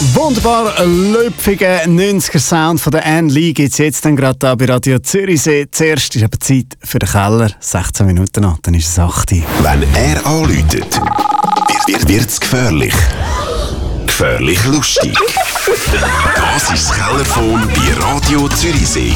Wunderbar löpfiger 90er-Sound von der Anne Lee gibt es jetzt dann gerade da bei Radio Zürichsee. Zuerst ist aber Zeit für den Keller. 16 Minuten noch, dann ist es 8 Uhr. Wenn er anläutet, wird es gefährlich. Gefährlich lustig. Das ist das Kellerphone bei Radio Zürichsee.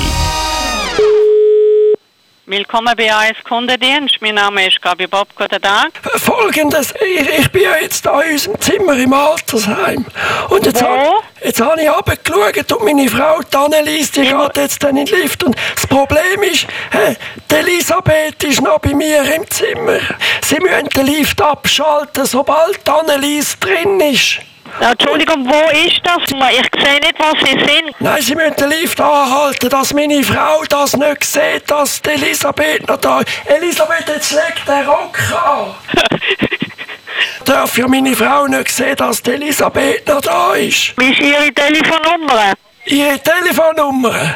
Willkommen bei AS Kundendienst. Mein Name ist Gabi Bob. Guten Tag. Folgendes, ich bin ja jetzt da in unserem Zimmer im Altersheim. Und jetzt habe ich runtergeschaut und meine Frau, die Annelies, die geht jetzt dann in den Lift. Und das Problem ist, die Elisabeth ist noch bei mir im Zimmer. Sie müssen den Lift abschalten, sobald die Annelies drin ist. Ja, Entschuldigung, wo ist das? Ich sehe nicht, was Sie sind. Nein, Sie müssen den Lift anhalten, dass meine Frau das nicht sieht, dass die Elisabeth noch da ist. Elisabeth, jetzt legt den Rock an. Darf ja meine Frau nicht sehen, dass die Elisabeth noch da ist. Wie ist Ihre Telefonnummer? Ihre Telefonnummer?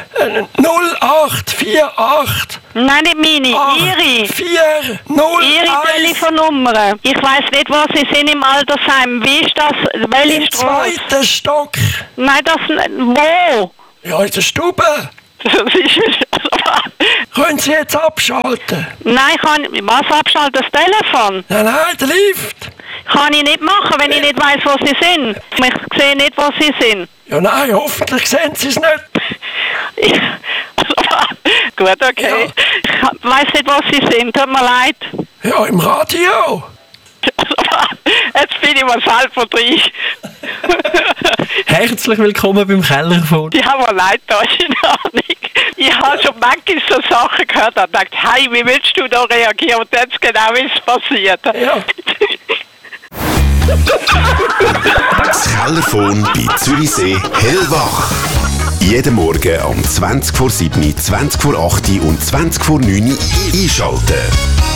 0848. Nein, nicht meine. Ihre. 401. Ihre Telefonnummer. Ich weiss nicht, wo Sie sind im Altersheim. Wie ist das? Welche Im Straße? 2. Stock. Nein, das... Wo? Ja, in der Stube. Das ist... Können Sie jetzt abschalten? Nein, was abschalten? Das Telefon? Nein, der Lift. Kann ich nicht machen, wenn ich nicht weiss, wo Sie sind. Ich sehe nicht, wo Sie sind. Ja, nein, hoffentlich sehen Sie es nicht. Gut, okay. Ja. Ich weiss nicht, wo Sie sind. Tut mir leid. Ja, im Radio. Jetzt bin ich mal selber drin. Herzlich willkommen beim Kellerphone. Ja, aber leid, da ist eine Ahnung. Ich habe schon manchmal so Sachen gehört und gedacht, hey, wie willst du da reagieren? Und jetzt genau ist es passiert. Ja. Das Kellerphone bei Zürichsee hellwach. Jeden Morgen um 20 vor 7, 20 vor 8 und 20 vor 9 einschalten.